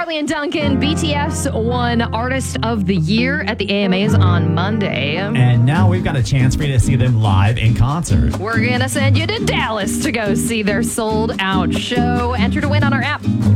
Carly and Duncan, BTS won Artist of the Year at the AMAs on Monday. And now we've got a chance for you to see them live in concert. We're going to send you to Dallas to go see their sold-out show. Enter to win on our app.